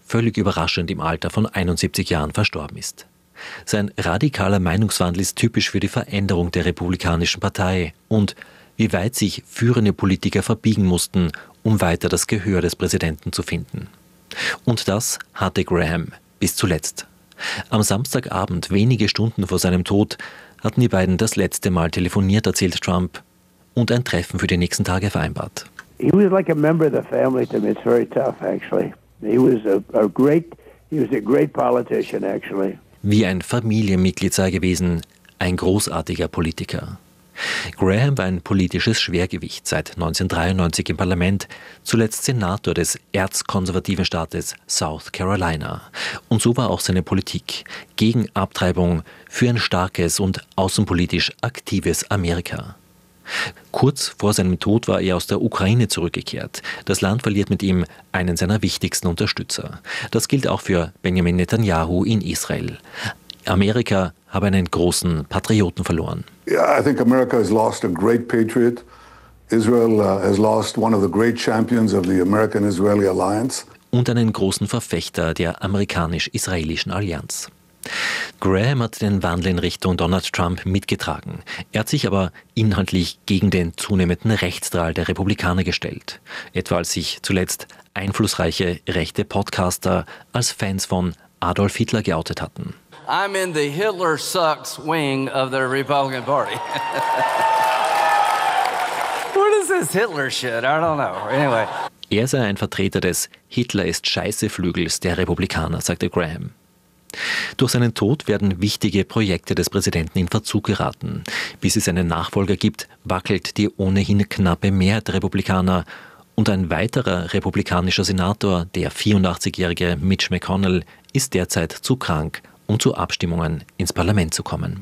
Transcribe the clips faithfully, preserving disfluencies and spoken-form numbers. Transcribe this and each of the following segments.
völlig überraschend im Alter von einundsiebzig Jahren verstorben ist. Sein radikaler Meinungswandel ist typisch für die Veränderung der Republikanischen Partei und wie weit sich führende Politiker verbiegen mussten, um weiter das Gehör des Präsidenten zu finden. Und das hatte Graham bis zuletzt. Am Samstagabend, wenige Stunden vor seinem Tod, hatten die beiden das letzte Mal telefoniert, erzählt Trump, und ein Treffen für die nächsten Tage vereinbart. He was like a member of the family to me. It's very tough, actually. He was a, a great, he was a great politician, actually. Wie ein Familienmitglied sei gewesen, ein großartiger Politiker. Graham war ein politisches Schwergewicht, seit neunzehnhundertdreiundneunzig im Parlament, zuletzt Senator des erzkonservativen Staates South Carolina. Und so war auch seine Politik gegen Abtreibung, für ein starkes und außenpolitisch aktives Amerika. Kurz vor seinem Tod war er aus der Ukraine zurückgekehrt. Das Land verliert mit ihm einen seiner wichtigsten Unterstützer. Das gilt auch für Benjamin Netanyahu in Israel. Amerika habe einen großen Patrioten verloren. Yeah, I think America has lost a great patriot. Israel uh, has lost one of the great champions of the American-Israeli alliance. Und einen großen Verfechter der amerikanisch-israelischen Allianz. Graham hat den Wandel in Richtung Donald Trump mitgetragen. Er hat sich aber inhaltlich gegen den zunehmenden Rechtsdrall der Republikaner gestellt. Etwa als sich zuletzt einflussreiche rechte Podcaster als Fans von Adolf Hitler geoutet hatten. I'm in the Hitler sucks wing of the Republican Party. What is this Hitler shit? I don't know. Anyway. Er sei ein Vertreter des Hitler ist Scheiße Flügels der Republikaner, sagte Graham. Durch seinen Tod werden wichtige Projekte des Präsidenten in Verzug geraten. Bis es einen Nachfolger gibt, wackelt die ohnehin knappe Mehrheit der Republikaner. Und ein weiterer republikanischer Senator, der vierundachtzigjährige Mitch McConnell, ist derzeit zu krank, um zu Abstimmungen ins Parlament zu kommen.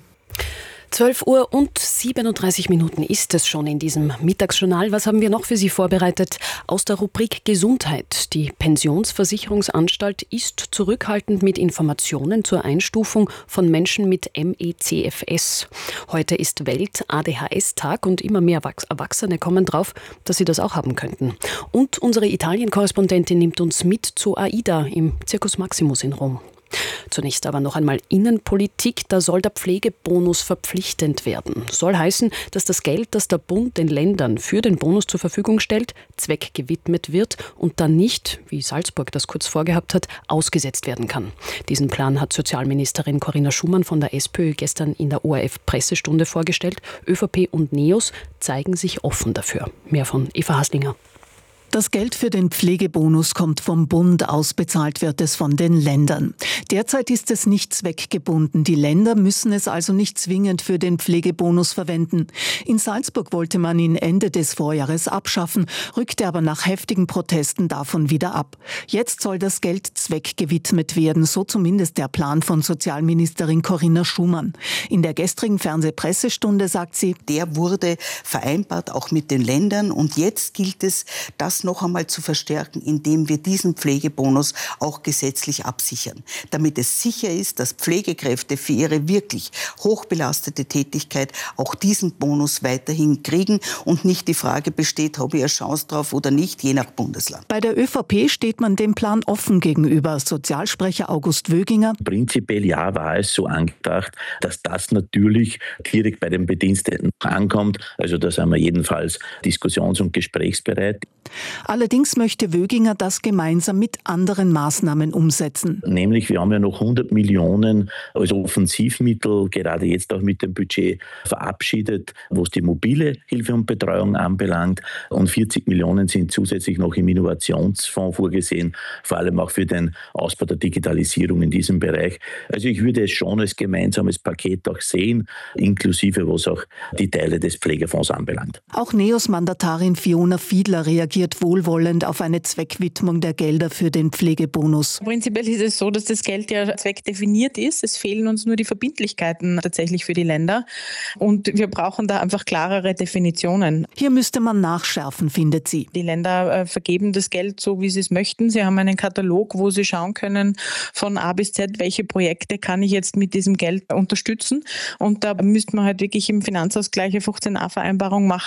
zwölf Uhr und siebenunddreißig Minuten ist es schon in diesem Mittagsjournal. Was haben wir noch für Sie vorbereitet? Aus der Rubrik Gesundheit. Die Pensionsversicherungsanstalt ist zurückhaltend mit Informationen zur Einstufung von Menschen mit M E C F S. Heute ist Welt-A D H S-Tag und immer mehr Erwachsene kommen drauf, dass sie das auch haben könnten. Und unsere Italien-Korrespondentin nimmt uns mit zu AIDA im Circus Maximus in Rom. Zunächst aber noch einmal Innenpolitik. Da soll der Pflegebonus verpflichtend werden. Soll heißen, dass das Geld, das der Bund den Ländern für den Bonus zur Verfügung stellt, zweckgewidmet wird und dann nicht, wie Salzburg das kurz vorgehabt hat, ausgesetzt werden kann. Diesen Plan hat Sozialministerin Corinna Schumann von der SPÖ gestern in der O R F-Pressestunde vorgestellt. ÖVP und NEOS zeigen sich offen dafür. Mehr von Eva Haslinger. Das Geld für den Pflegebonus kommt vom Bund, ausbezahlt wird es von den Ländern. Derzeit ist es nicht zweckgebunden. Die Länder müssen es also nicht zwingend für den Pflegebonus verwenden. In Salzburg wollte man ihn Ende des Vorjahres abschaffen, rückte aber nach heftigen Protesten davon wieder ab. Jetzt soll das Geld zweckgewidmet werden, so zumindest der Plan von Sozialministerin Corinna Schumann. In der gestrigen Fernsehpressestunde sagt sie, der wurde vereinbart auch mit den Ländern und jetzt gilt es, das noch einmal zu verstärken, indem wir diesen Pflegebonus auch gesetzlich absichern, damit es sicher ist, dass Pflegekräfte für ihre wirklich hochbelastete Tätigkeit auch diesen Bonus weiterhin kriegen und nicht die Frage besteht, habe ich eine Chance drauf oder nicht, je nach Bundesland. Bei der ÖVP steht man dem Plan offen gegenüber. Sozialsprecher August Wöginger. Prinzipiell ja, war es so angedacht, dass das natürlich direkt bei den Bediensteten ankommt. Also da sind wir jedenfalls diskussions- und gesprächsbereit. Allerdings möchte Wöginger das gemeinsam mit anderen Maßnahmen umsetzen. Nämlich, wir haben ja noch hundert Millionen als Offensivmittel, gerade jetzt auch mit dem Budget verabschiedet, was die mobile Hilfe und Betreuung anbelangt. Und vierzig Millionen sind zusätzlich noch im Innovationsfonds vorgesehen, vor allem auch für den Ausbau der Digitalisierung in diesem Bereich. Also ich würde es schon als gemeinsames Paket auch sehen, inklusive was auch die Teile des Pflegefonds anbelangt. Auch NEOS-Mandatarin Fiona Fiedler reagiert wohlwollend auf eine Zweckwidmung der Gelder für den Pflegebonus. Prinzipiell ist es so, dass das Geld ja zweckdefiniert ist. Es fehlen uns nur die Verbindlichkeiten tatsächlich für die Länder. Und wir brauchen da einfach klarere Definitionen. Hier müsste man nachschärfen, findet sie. Die Länder vergeben das Geld so, wie sie es möchten. Sie haben einen Katalog, wo sie schauen können von A bis Z, welche Projekte kann ich jetzt mit diesem Geld unterstützen. Und da müsste man halt wirklich im Finanzausgleich eine fünfzehn a Vereinbarung machen.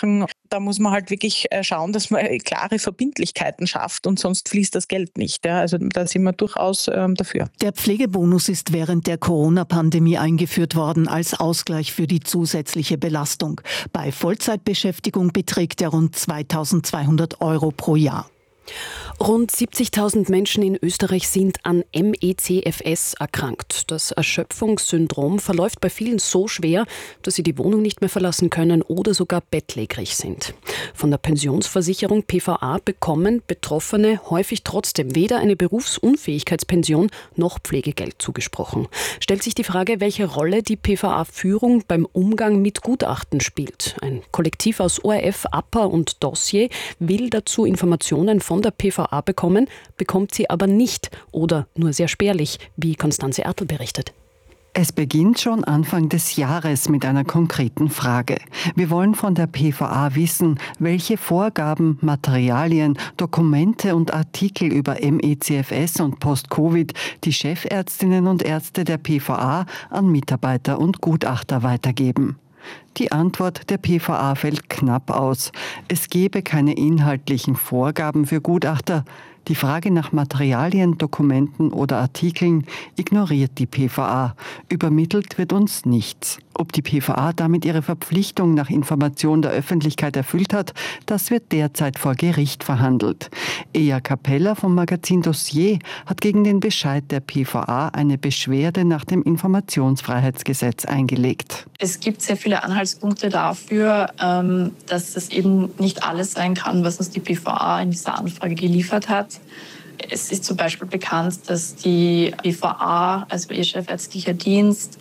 da muss man halt wirklich schauen, dass man klare Verbindlichkeiten schafft und sonst fließt das Geld nicht. Ja, also da sind wir durchaus ähm, dafür. Der Pflegebonus ist während der Corona-Pandemie eingeführt worden als Ausgleich für die zusätzliche Belastung. Bei Vollzeitbeschäftigung beträgt er rund zweitausendzweihundert Euro pro Jahr. Rund siebzigtausend Menschen in Österreich sind an M E C F S erkrankt. Das Erschöpfungssyndrom verläuft bei vielen so schwer, dass sie die Wohnung nicht mehr verlassen können oder sogar bettlägerig sind. Von der Pensionsversicherung P V A bekommen Betroffene häufig trotzdem weder eine Berufsunfähigkeitspension noch Pflegegeld zugesprochen. Stellt sich die Frage, welche Rolle die P V A-Führung beim Umgang mit Gutachten spielt. Ein Kollektiv aus O R F, A P A und Dossier will dazu Informationen von der P V A bekommen, bekommt sie aber nicht oder nur sehr spärlich, wie Konstanze Ertl berichtet. Es beginnt schon Anfang des Jahres mit einer konkreten Frage. Wir wollen von der P V A wissen, welche Vorgaben, Materialien, Dokumente und Artikel über M E C F S und Post-Covid die Chefärztinnen und Ärzte der P V A an Mitarbeiter und Gutachter weitergeben. Die Antwort der P V A fällt knapp aus. Es gebe keine inhaltlichen Vorgaben für Gutachter. Die Frage nach Materialien, Dokumenten oder Artikeln ignoriert die P V A. Übermittelt wird uns nichts. Ob die P V A damit ihre Verpflichtung nach Information der Öffentlichkeit erfüllt hat, das wird derzeit vor Gericht verhandelt. Eja Capella vom Magazin Dossier hat gegen den Bescheid der P V A eine Beschwerde nach dem Informationsfreiheitsgesetz eingelegt. Es gibt sehr viele Anhaltspunkte dafür, dass es eben nicht alles sein kann, was uns die P V A in dieser Anfrage geliefert hat. Es ist zum Beispiel bekannt, dass die P V A, also ihr chefärztlicher Dienst,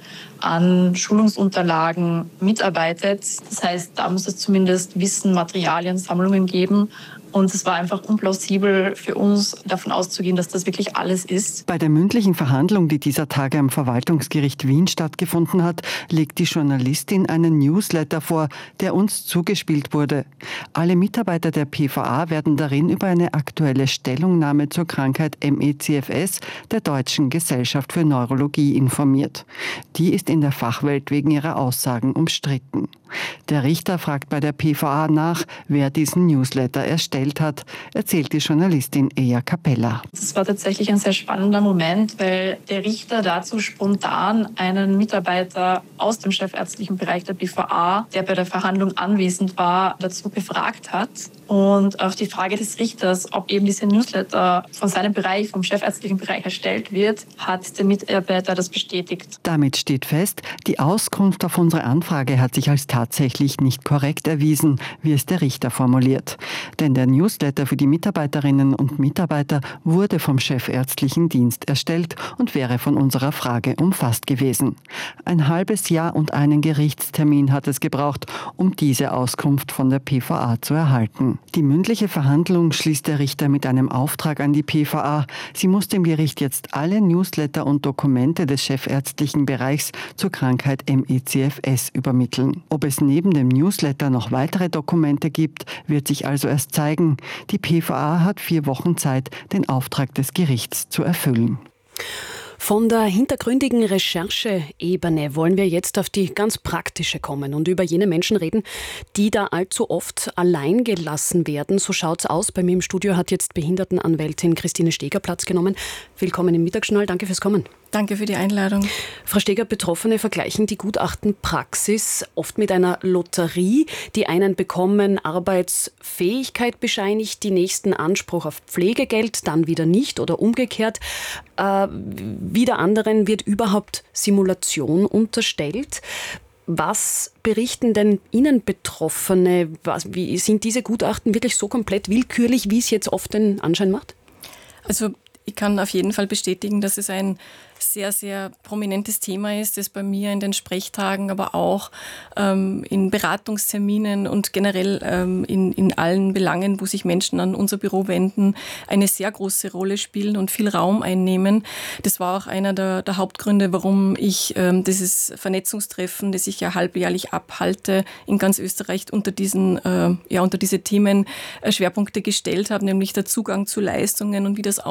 an Schulungsunterlagen mitarbeitet. Das heißt, da muss es zumindest Wissen, Materialien, Sammlungen geben. Und es war einfach unplausibel für uns, davon auszugehen, dass das wirklich alles ist. Bei der mündlichen Verhandlung, die dieser Tage am Verwaltungsgericht Wien stattgefunden hat, legt die Journalistin einen Newsletter vor, der uns zugespielt wurde. Alle Mitarbeiter der P V A werden darin über eine aktuelle Stellungnahme zur Krankheit M E C F S der Deutschen Gesellschaft für Neurologie informiert. Die ist in der Fachwelt wegen ihrer Aussagen umstritten. Der Richter fragt bei der P V A nach, wer diesen Newsletter erstellt hat, erzählt die Journalistin Eja Capella. Das war tatsächlich ein sehr spannender Moment, weil der Richter dazu spontan einen Mitarbeiter aus dem chefärztlichen Bereich der P V A, der bei der Verhandlung anwesend war, dazu befragt hat. Und auf die Frage des Richters, ob eben dieser Newsletter von seinem Bereich, vom chefärztlichen Bereich erstellt wird, hat der Mitarbeiter das bestätigt. Damit steht fest, die Auskunft auf unsere Anfrage hat sich als tatsächlich nicht korrekt erwiesen, wie es der Richter formuliert. Denn der Newsletter für die Mitarbeiterinnen und Mitarbeiter wurde vom chefärztlichen Dienst erstellt und wäre von unserer Frage umfasst gewesen. Ein halbes Jahr und einen Gerichtstermin hat es gebraucht, um diese Auskunft von der P V A zu erhalten. Die mündliche Verhandlung schließt der Richter mit einem Auftrag an die P V A. Sie muss dem Gericht jetzt alle Newsletter und Dokumente des chefärztlichen Bereichs zur Krankheit M E C F S übermitteln. Ob es neben dem Newsletter noch weitere Dokumente gibt, wird sich also erst zeigen. Die P V A hat vier Wochen Zeit, den Auftrag des Gerichts zu erfüllen. Von der hintergründigen Rechercheebene wollen wir jetzt auf die ganz praktische kommen und über jene Menschen reden, die da allzu oft allein gelassen werden. So schaut's aus. Bei mir im Studio hat jetzt Behindertenanwältin Christine Steger Platz genommen. Willkommen im Mittagsjournal. Danke fürs Kommen. Danke für die Einladung. Frau Steger, Betroffene vergleichen die Gutachtenpraxis oft mit einer Lotterie. Die einen bekommen Arbeitsfähigkeit bescheinigt, die nächsten Anspruch auf Pflegegeld, dann wieder nicht oder umgekehrt. Äh, wieder anderen wird überhaupt Simulation unterstellt. Was berichten denn Ihnen Betroffene? Was, wie, sind diese Gutachten wirklich so komplett willkürlich, wie es jetzt oft den Anschein macht? Also ich kann auf jeden Fall bestätigen, dass es ein sehr, sehr prominentes Thema ist, das bei mir in den Sprechtagen, aber auch ähm, in Beratungsterminen und generell ähm, in, in allen Belangen, wo sich Menschen an unser Büro wenden, eine sehr große Rolle spielen und viel Raum einnehmen. Das war auch einer der, der Hauptgründe, warum ich ähm, dieses Vernetzungstreffen, das ich ja halbjährlich abhalte, in ganz Österreich unter diesen, äh, ja, unter diese Themen äh, Schwerpunkte gestellt habe, nämlich der Zugang zu Leistungen und wie das aussieht.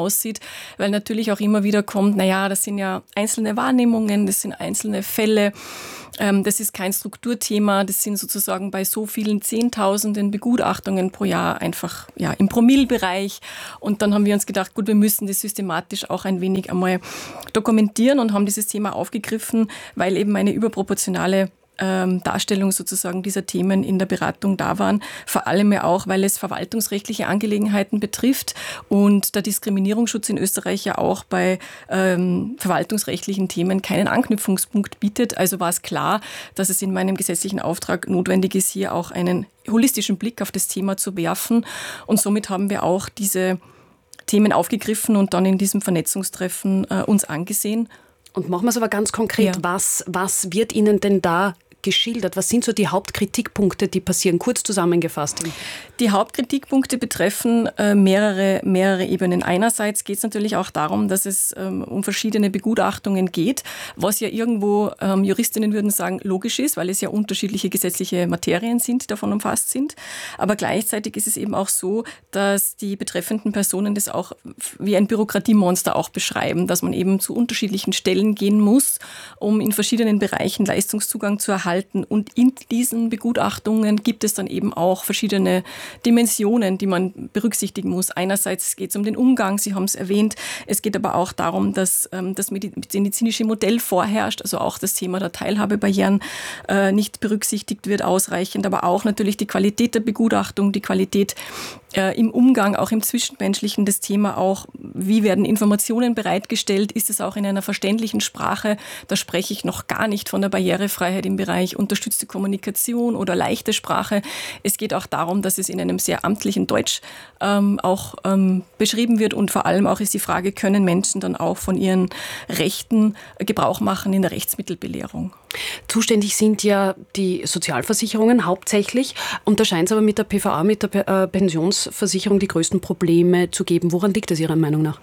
weil natürlich auch immer wieder kommt, naja, das sind ja einzelne Wahrnehmungen, das sind einzelne Fälle, ähm, das ist kein Strukturthema, das sind sozusagen bei so vielen Zehntausenden Begutachtungen pro Jahr einfach ja, im Promillbereich. Und dann haben wir uns gedacht, gut, wir müssen das systematisch auch ein wenig einmal dokumentieren und haben dieses Thema aufgegriffen, weil eben eine überproportionale ähm, Darstellung sozusagen dieser Themen in der Beratung da waren. Vor allem ja auch, weil es verwaltungsrechtliche Angelegenheiten betrifft und der Diskriminierungsschutz in Österreich ja auch bei ähm, verwaltungsrechtlichen Themen keinen Anknüpfungspunkt bietet. Also war es klar, dass es in meinem gesetzlichen Auftrag notwendig ist, hier auch einen holistischen Blick auf das Thema zu werfen. Und somit haben wir auch diese Themen aufgegriffen und dann in diesem Vernetzungstreffen äh, uns angesehen. Und machen wir es aber ganz konkret. Ja. Was, was wird Ihnen denn da geschildert? Was sind so die Hauptkritikpunkte, die passieren? Kurz zusammengefasst. Die Hauptkritikpunkte betreffen äh, mehrere, mehrere Ebenen. Einerseits geht es natürlich auch darum, dass es ähm, um verschiedene Begutachtungen geht, was ja irgendwo, ähm, Juristinnen würden sagen, logisch ist, weil es ja unterschiedliche gesetzliche Materien sind, die davon umfasst sind. Aber gleichzeitig ist es eben auch so, dass die betreffenden Personen das auch wie ein Bürokratiemonster auch beschreiben, dass man eben zu unterschiedlichen Stellen gehen muss, um in verschiedenen Bereichen Leistungszugang zu erhalten. Und in diesen Begutachtungen gibt es dann eben auch verschiedene Dimensionen, die man berücksichtigen muss. Einerseits geht es um den Umgang, Sie haben es erwähnt. Es geht aber auch darum, dass ähm, das medizinische Modell vorherrscht, also auch das Thema der Teilhabebarrieren äh, nicht berücksichtigt wird ausreichend, aber auch natürlich die Qualität der Begutachtung, die Qualität äh, im Umgang, auch im Zwischenmenschlichen, das Thema auch, wie werden Informationen bereitgestellt, ist es auch in einer verständlichen Sprache, da spreche ich noch gar nicht von der Barrierefreiheit im Bereich unterstützte Kommunikation oder leichte Sprache. Es geht auch darum, dass es in einem sehr amtlichen Deutsch ähm, auch ähm, beschrieben wird und vor allem auch ist die Frage, können Menschen dann auch von ihren Rechten Gebrauch machen in der Rechtsmittelbelehrung? Zuständig sind ja die Sozialversicherungen hauptsächlich und da scheint es aber mit der P V A, mit der äh, Pensionsversicherung die größten Probleme zu geben. Woran liegt es Ihrer Meinung nach?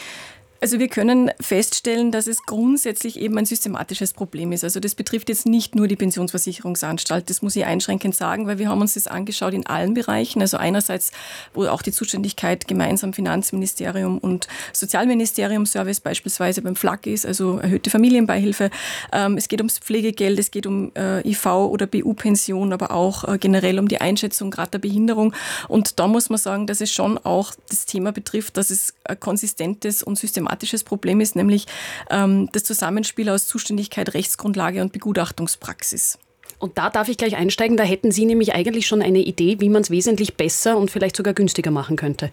Also wir können feststellen, dass es grundsätzlich eben ein systematisches Problem ist. Also das betrifft jetzt nicht nur die Pensionsversicherungsanstalt, das muss ich einschränkend sagen, weil wir haben uns das angeschaut in allen Bereichen. Also einerseits, wo auch die Zuständigkeit gemeinsam Finanzministerium und Sozialministerium Service beispielsweise beim F L A G ist, also erhöhte Familienbeihilfe. Es geht ums Pflegegeld, es geht um I V- oder B U-Pension, aber auch generell um die Einschätzung gerade der Behinderung. Und da muss man sagen, dass es schon auch das Thema betrifft, dass es ein konsistentes und systematisches Problem ist, nämlich ähm, das Zusammenspiel aus Zuständigkeit, Rechtsgrundlage und Begutachtungspraxis. Und da darf ich gleich einsteigen, da hätten Sie nämlich eigentlich schon eine Idee, wie man es wesentlich besser und vielleicht sogar günstiger machen könnte.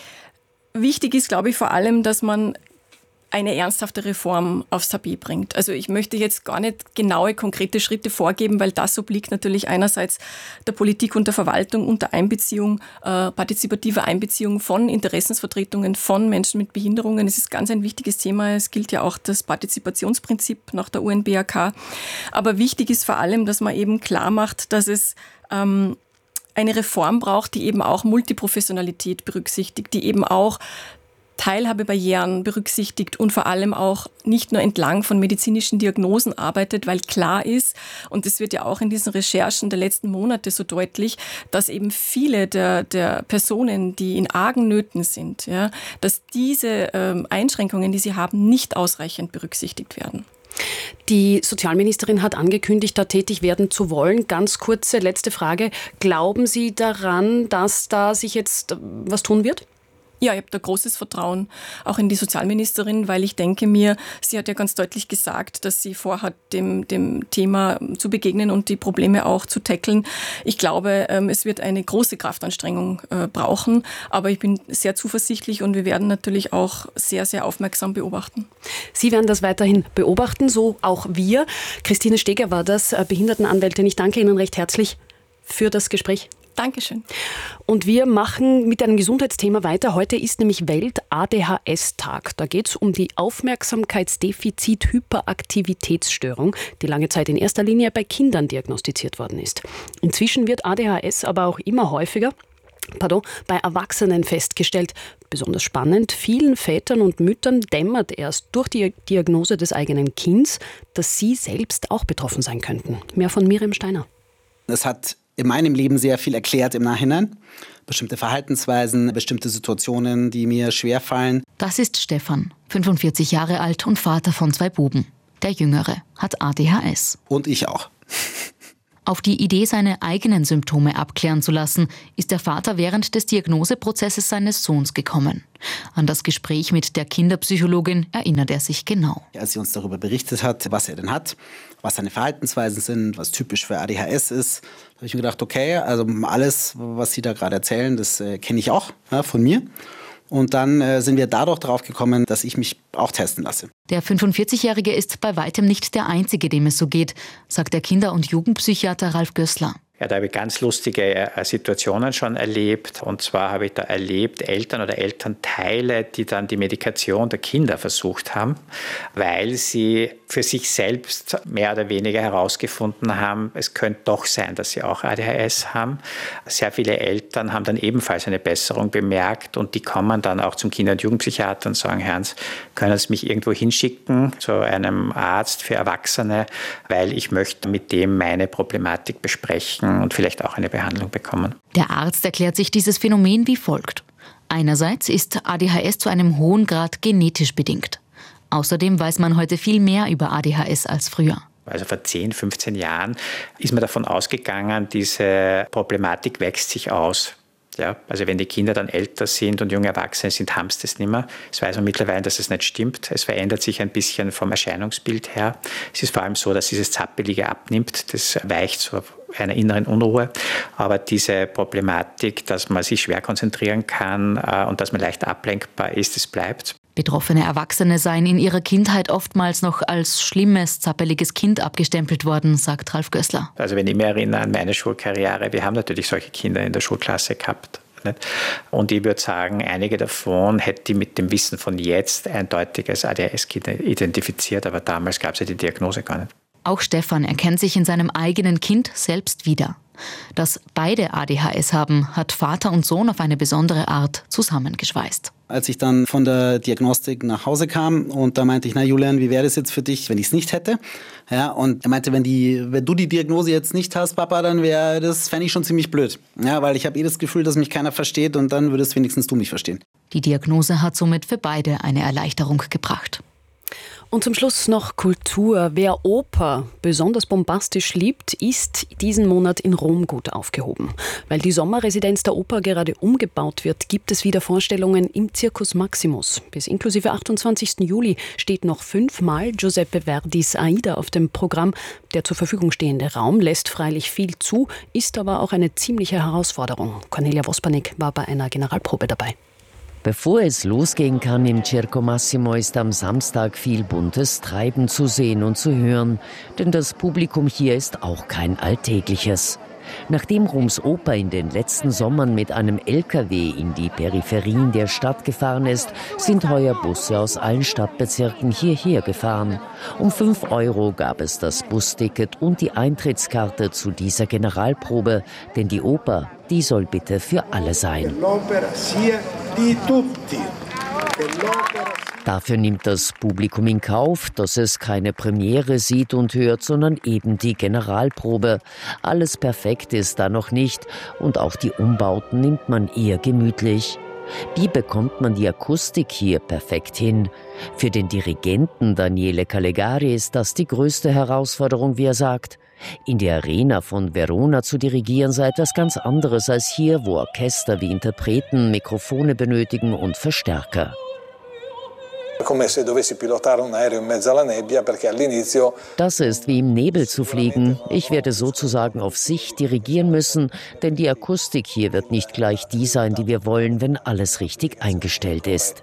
Wichtig ist, glaube ich, vor allem, dass man eine ernsthafte Reform aufs Tapet bringt. Also ich möchte jetzt gar nicht genaue, konkrete Schritte vorgeben, weil das obliegt natürlich einerseits der Politik und der Verwaltung unter Einbeziehung, äh, partizipative Einbeziehung von Interessensvertretungen von Menschen mit Behinderungen. Es ist ganz ein wichtiges Thema. Es gilt ja auch das Partizipationsprinzip nach der U N B A K. Aber wichtig ist vor allem, dass man eben klar macht, dass es ähm, eine Reform braucht, die eben auch Multiprofessionalität berücksichtigt, die eben auch Teilhabebarrieren berücksichtigt und vor allem auch nicht nur entlang von medizinischen Diagnosen arbeitet, weil klar ist, und das wird ja auch in diesen Recherchen der letzten Monate so deutlich, dass eben viele der, der Personen, die in argen Nöten sind, ja, dass diese ähm, Einschränkungen, die sie haben, nicht ausreichend berücksichtigt werden. Die Sozialministerin hat angekündigt, da tätig werden zu wollen. Ganz kurze letzte Frage. Glauben Sie daran, dass da sich jetzt was tun wird? Ja, ich habe da großes Vertrauen auch in die Sozialministerin, weil ich denke mir, sie hat ja ganz deutlich gesagt, dass sie vorhat, dem, dem Thema zu begegnen und die Probleme auch zu tackeln. Ich glaube, es wird eine große Kraftanstrengung brauchen, aber ich bin sehr zuversichtlich und wir werden natürlich auch sehr, sehr aufmerksam beobachten. Sie werden das weiterhin beobachten, so auch wir. Christine Steger war das, Behindertenanwältin. Ich danke Ihnen recht herzlich für das Gespräch. Dankeschön. Und wir machen mit einem Gesundheitsthema weiter. Heute ist nämlich Welt-A D H S-Tag. Da geht es um die Aufmerksamkeitsdefizit-Hyperaktivitätsstörung, die lange Zeit in erster Linie bei Kindern diagnostiziert worden ist. Inzwischen wird A D H S aber auch immer häufiger Pardon, bei Erwachsenen festgestellt. Besonders spannend, vielen Vätern und Müttern dämmert erst durch die Diagnose des eigenen Kindes, dass sie selbst auch betroffen sein könnten. Mehr von Miriam Steiner. Es hat in meinem Leben sehr viel erklärt im Nachhinein. Bestimmte Verhaltensweisen, bestimmte Situationen, die mir schwerfallen. Das ist Stefan, fünfundvierzig Jahre alt und Vater von zwei Buben. Der Jüngere hat A D H S. Und ich auch. Auf die Idee, seine eigenen Symptome abklären zu lassen, ist der Vater während des Diagnoseprozesses seines Sohns gekommen. An das Gespräch mit der Kinderpsychologin erinnert er sich genau. Als sie uns darüber berichtet hat, was er denn hat, was seine Verhaltensweisen sind, was typisch für A D H S ist, habe ich mir gedacht, okay, also alles, was Sie da gerade erzählen, das äh, kenne ich auch, ja, von mir. Und dann äh, sind wir dadurch drauf gekommen, dass ich mich auch testen lasse. Der fünfundvierzigjährige ist bei weitem nicht der Einzige, dem es so geht, sagt der Kinder- und Jugendpsychiater Ralf Gößler. Ja, da habe ich ganz lustige Situationen schon erlebt. Und zwar habe ich da erlebt, Eltern oder Elternteile, die dann die Medikation der Kinder versucht haben, weil sie für sich selbst mehr oder weniger herausgefunden haben, es könnte doch sein, dass sie auch A D H S haben. Sehr viele Eltern haben dann ebenfalls eine Besserung bemerkt und die kommen dann auch zum Kinder- und Jugendpsychiater und sagen, Herrn, können Sie mich irgendwo hinschicken zu einem Arzt für Erwachsene, weil ich möchte mit dem meine Problematik besprechen und vielleicht auch eine Behandlung bekommen. Der Arzt erklärt sich dieses Phänomen wie folgt. Einerseits ist A D H S zu einem hohen Grad genetisch bedingt. Außerdem weiß man heute viel mehr über A D H S als früher. Also vor zehn, fünfzehn Jahren ist man davon ausgegangen, diese Problematik wächst sich aus. Ja, also wenn die Kinder dann älter sind und junge Erwachsene sind, haben sie das nicht mehr. Es weiß man mittlerweile, dass es nicht stimmt. Es verändert sich ein bisschen vom Erscheinungsbild her. Es ist vor allem so, dass dieses Zappelige abnimmt. Das weicht zu einer inneren Unruhe. Aber diese Problematik, dass man sich schwer konzentrieren kann äh, und dass man leicht ablenkbar ist, das bleibt. Betroffene Erwachsene seien in ihrer Kindheit oftmals noch als schlimmes, zappeliges Kind abgestempelt worden, sagt Ralf Gößler. Also wenn ich mich erinnere an meine Schulkarriere, wir haben natürlich solche Kinder in der Schulklasse gehabt. Nicht? Und ich würde sagen, einige davon hätte ich mit dem Wissen von jetzt eindeutig als A D H S-Kind identifiziert, aber damals gab es ja die Diagnose gar nicht. Auch Stefan erkennt sich in seinem eigenen Kind selbst wieder. Dass beide A D H S haben, hat Vater und Sohn auf eine besondere Art zusammengeschweißt. Als ich dann von der Diagnostik nach Hause kam und da meinte ich, na Julian, wie wäre das jetzt für dich, wenn ich es nicht hätte? Ja, und er meinte, wenn, die, wenn du die Diagnose jetzt nicht hast, Papa, dann wäre das, fände ich schon ziemlich blöd. Ja, weil ich habe eh das Gefühl, dass mich keiner versteht und dann würdest wenigstens du mich verstehen. Die Diagnose hat somit für beide eine Erleichterung gebracht. Und zum Schluss noch Kultur. Wer Oper besonders bombastisch liebt, ist diesen Monat in Rom gut aufgehoben. Weil die Sommerresidenz der Oper gerade umgebaut wird, gibt es wieder Vorstellungen im Circus Maximus. Bis inklusive achtundzwanzigsten Juli steht noch fünfmal Giuseppe Verdis Aida auf dem Programm. Der zur Verfügung stehende Raum lässt freilich viel zu, ist aber auch eine ziemliche Herausforderung. Cornelia Wospanik war bei einer Generalprobe dabei. Bevor es losgehen kann im Circo Massimo, ist am Samstag viel buntes Treiben zu sehen und zu hören, denn das Publikum hier ist auch kein alltägliches. Nachdem Roms Oper in den letzten Sommern mit einem L K W in die Peripherien der Stadt gefahren ist, sind heuer Busse aus allen Stadtbezirken hierher gefahren. Um fünf Euro gab es das Busticket und die Eintrittskarte zu dieser Generalprobe, denn die Oper, die soll bitte für alle sein. Dafür nimmt das Publikum in Kauf, dass es keine Premiere sieht und hört, sondern eben die Generalprobe. Alles perfekt ist da noch nicht und auch die Umbauten nimmt man eher gemütlich. Wie bekommt man die Akustik hier perfekt hin? Für den Dirigenten Daniele Calegari ist das die größte Herausforderung, wie er sagt. In der Arena von Verona zu dirigieren sei etwas ganz anderes als hier, wo Orchester wie Interpreten Mikrofone benötigen und Verstärker. Das ist wie im Nebel zu fliegen. Ich werde sozusagen auf Sicht dirigieren müssen, denn die Akustik hier wird nicht gleich die sein, die wir wollen, wenn alles richtig eingestellt ist.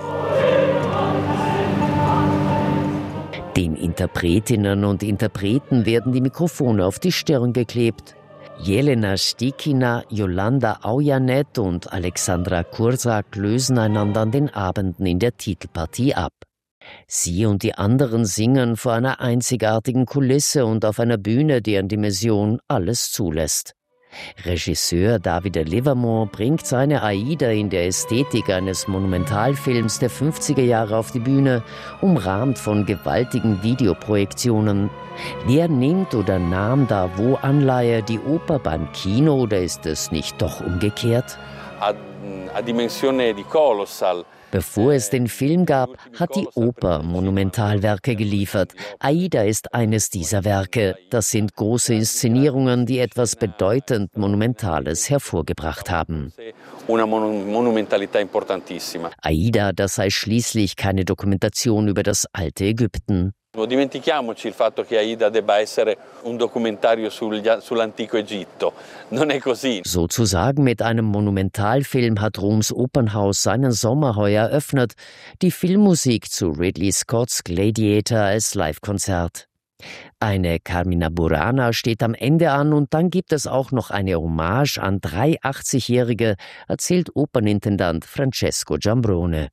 Den Interpretinnen und Interpreten werden die Mikrofone auf die Stirn geklebt. Jelena Stikina, Jolanda Aujanet und Alexandra Kursak lösen einander an den Abenden in der Titelpartie ab. Sie und die anderen singen vor einer einzigartigen Kulisse und auf einer Bühne, deren Dimension alles zulässt. Regisseur Davide Livermore bringt seine Aida in der Ästhetik eines Monumentalfilms der fünfziger Jahre auf die Bühne, umrahmt von gewaltigen Videoprojektionen. Wer nimmt oder nahm da wo Anleihe, die Oper beim Kino, oder ist es nicht doch umgekehrt? A, a dimensione di colossal. Bevor es den Film gab, hat die Oper Monumentalwerke geliefert. Aida ist eines dieser Werke. Das sind große Inszenierungen, die etwas bedeutend Monumentales hervorgebracht haben. Una monumentalità importantissima. Aida, das sei schließlich keine Dokumentation über das alte Ägypten. Non dimentichiamoci il fatto che Aida debba essere un documentario sull'antico Egitto. Non è così. Sozusagen mit einem Monumentalfilm hat Roms Opernhaus seinen Sommer heuer eröffnet. Die Filmmusik zu Ridley Scotts Gladiator als Livekonzert. Eine Carmina Burana steht am Ende an und dann gibt es auch noch eine Hommage an drei achtzigjährige, erzählt Opernintendant Francesco Giambrone.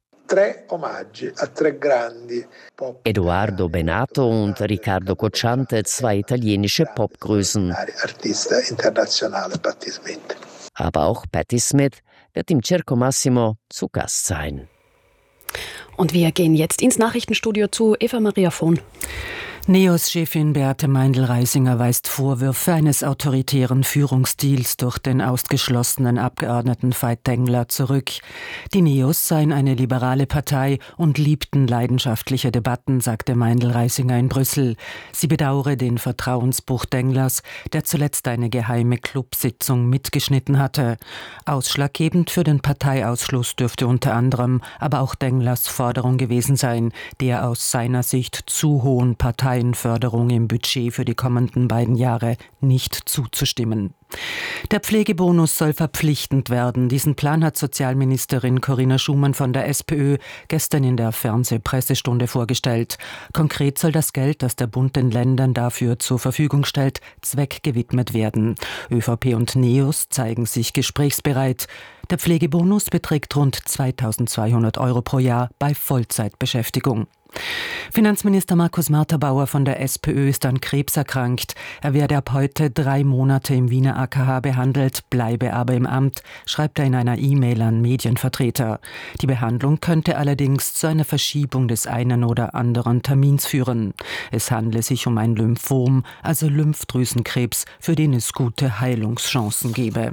Edoardo Bennato und Riccardo Cocciante, zwei italienische Popgrößen. Aber auch Patti Smith wird im Circo Massimo zu Gast sein. Und wir gehen jetzt ins Nachrichtenstudio zu Eva Maria Vohn. NEOS-Chefin Beate Meindl-Reisinger weist Vorwürfe eines autoritären Führungsstils durch den ausgeschlossenen Abgeordneten Veit Tengler zurück. Die NEOS seien eine liberale Partei und liebten leidenschaftliche Debatten, sagte Meindl-Reisinger in Brüssel. Sie bedauere den Vertrauensbruch Tenglers, der zuletzt eine geheime Clubsitzung mitgeschnitten hatte. Ausschlaggebend für den Parteiausschluss dürfte unter anderem aber auch Tenglers Forderung gewesen sein, der aus seiner Sicht zu hohen Partei Förderung im Budget für die kommenden beiden Jahre nicht zuzustimmen. Der Pflegebonus soll verpflichtend werden. Diesen Plan hat Sozialministerin Corinna Schumann von der SPÖ gestern in der Fernsehpressestunde vorgestellt. Konkret soll das Geld, das der Bund den Ländern dafür zur Verfügung stellt, zweckgewidmet werden. ÖVP und NEOS zeigen sich gesprächsbereit. Der Pflegebonus beträgt rund zweitausendzweihundert Euro pro Jahr bei Vollzeitbeschäftigung. Finanzminister Markus Marterbauer von der SPÖ ist an Krebs erkrankt. Er werde ab heute drei Monate im Wiener A K H behandelt, bleibe aber im Amt, schreibt er in einer E-Mail an Medienvertreter. Die Behandlung könnte allerdings zu einer Verschiebung des einen oder anderen Termins führen. Es handle sich um ein Lymphom, also Lymphdrüsenkrebs, für den es gute Heilungschancen gebe.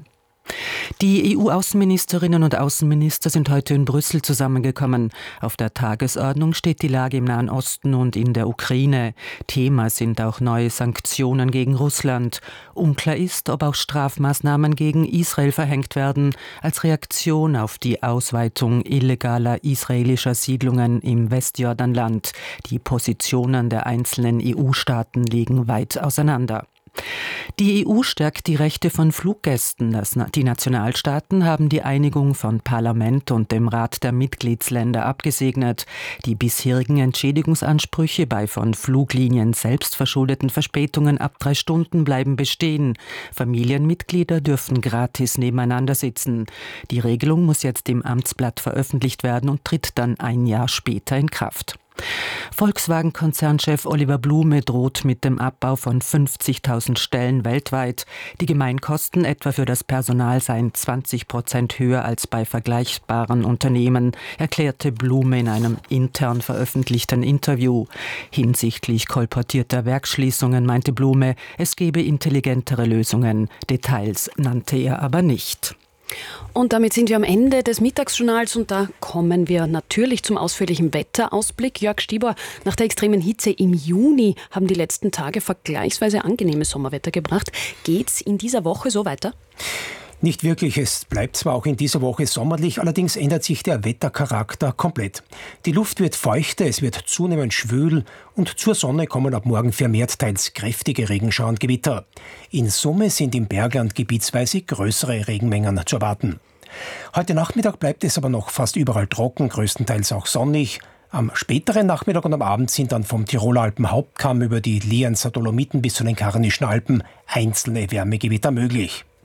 Die E U-Außenministerinnen und Außenminister sind heute in Brüssel zusammengekommen. Auf der Tagesordnung steht die Lage im Nahen Osten und in der Ukraine. Thema sind auch neue Sanktionen gegen Russland. Unklar ist, ob auch Strafmaßnahmen gegen Israel verhängt werden, als Reaktion auf die Ausweitung illegaler israelischer Siedlungen im Westjordanland. Die Positionen der einzelnen E U-Staaten liegen weit auseinander. Die E U stärkt die Rechte von Fluggästen. Die Nationalstaaten haben die Einigung von Parlament und dem Rat der Mitgliedsländer abgesegnet. Die bisherigen Entschädigungsansprüche bei von Fluglinien selbst verschuldeten Verspätungen ab drei Stunden bleiben bestehen. Familienmitglieder dürfen gratis nebeneinander sitzen. Die Regelung muss jetzt im Amtsblatt veröffentlicht werden und tritt dann ein Jahr später in Kraft. Volkswagen-Konzernchef Oliver Blume droht mit dem Abbau von fünfzigtausend Stellen weltweit. Die Gemeinkosten etwa für das Personal seien zwanzig Prozent höher als bei vergleichbaren Unternehmen, erklärte Blume in einem intern veröffentlichten Interview. Hinsichtlich kolportierter Werksschließungen meinte Blume, es gebe intelligentere Lösungen. Details nannte er aber nicht. Und damit sind wir am Ende des Mittagsjournals und da kommen wir natürlich zum ausführlichen Wetterausblick. Jörg Stieber, nach der extremen Hitze im Juni haben die letzten Tage vergleichsweise angenehmes Sommerwetter gebracht. Geht's in dieser Woche so weiter? Nicht wirklich, es bleibt zwar auch in dieser Woche sommerlich, allerdings ändert sich der Wettercharakter komplett. Die Luft wird feuchter, es wird zunehmend schwül und zur Sonne kommen ab morgen vermehrt teils kräftige Regenschauer und Gewitter. In Summe sind im Bergland gebietsweise größere Regenmengen zu erwarten. Heute Nachmittag bleibt es aber noch fast überall trocken, größtenteils auch sonnig. Am späteren Nachmittag und am Abend sind dann vom Tiroler Alpenhauptkamm über die Lienzer Dolomiten bis zu den Karnischen Alpen einzelne Wärmegewitter möglich.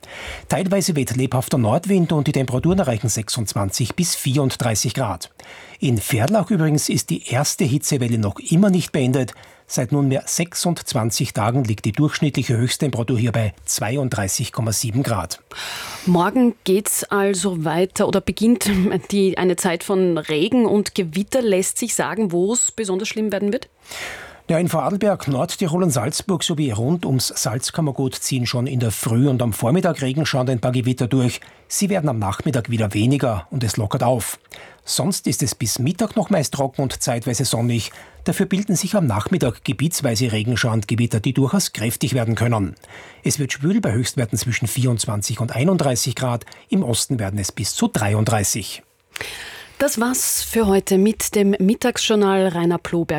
Teilweise weht lebhafter Nordwind und die Temperaturen erreichen sechsundzwanzig bis vierunddreißig Grad. In Verlach übrigens ist die erste Hitzewelle noch immer nicht beendet. Seit nunmehr sechsundzwanzig Tagen liegt die durchschnittliche Höchsttemperatur hier bei zweiunddreißig Komma sieben Grad. Morgen geht's also weiter oder beginnt die, eine Zeit von Regen und Gewitter. Lässt sich sagen, wo es besonders schlimm werden wird? Ja, in Vorarlberg, Nordtirol und Salzburg sowie rund ums Salzkammergut ziehen schon in der Früh und am Vormittag Regenschauer ein paar Gewitter durch. Sie werden am Nachmittag wieder weniger und es lockert auf. Sonst ist es bis Mittag noch meist trocken und zeitweise sonnig. Dafür bilden sich am Nachmittag gebietsweise Regenschauer und Gewitter, die durchaus kräftig werden können. Es wird schwül bei Höchstwerten zwischen vierundzwanzig und einunddreißig Grad. Im Osten werden es bis zu dreiunddreißig. Das war's für heute mit dem Mittagsjournal. Rainer Ploberg